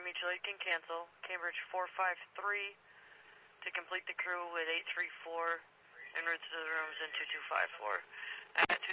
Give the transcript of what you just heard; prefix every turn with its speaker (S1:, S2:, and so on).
S1: Mutual Aid can cancel. Cambridge 453 to complete the crew with 834 en route to the rooms in 2254. At